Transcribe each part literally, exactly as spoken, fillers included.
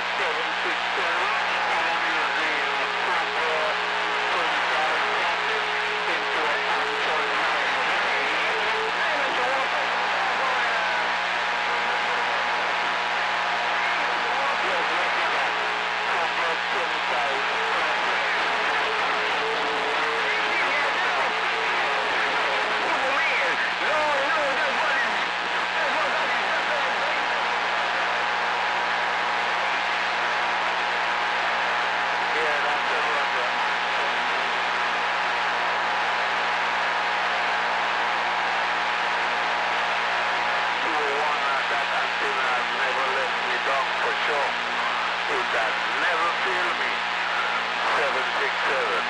seven six seven, and I'm using proper twenty-five traffic into Anton nine. Yes, let me back. Proper twenty-five traffic. No, no, that's what it is. That's what that is. Yeah, that's the Roger. two oh one and that antenna has never let me down for sure. It has never failed me. seven six seven.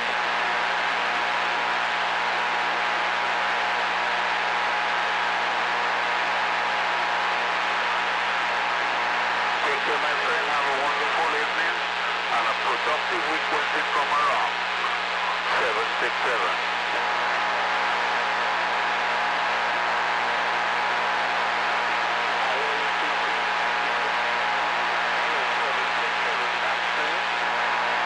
Take care, my friend. Have a wonderful evening and a productive week when you come around. seven six seven.